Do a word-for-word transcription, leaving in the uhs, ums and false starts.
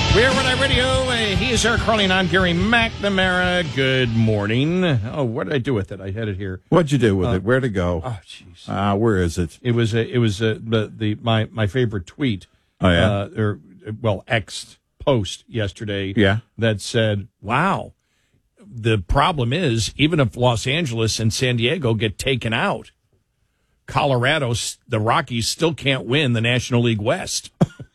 We're Rhode Island Radio. Uh, he is Eric Carling. I'm Gary McNamara. Good morning. Oh, what did I do with it? I had it here. What'd you do with Uh, it? Where'd it go? Oh, jeez. Ah, where is it? It was a, it was a, the the my my favorite tweet. Oh, yeah? Uh, or well, X post yesterday. Yeah. That said, "Wow, the problem is even if Los Angeles and San Diego get taken out, Colorado, the Rockies still can't win the National League West."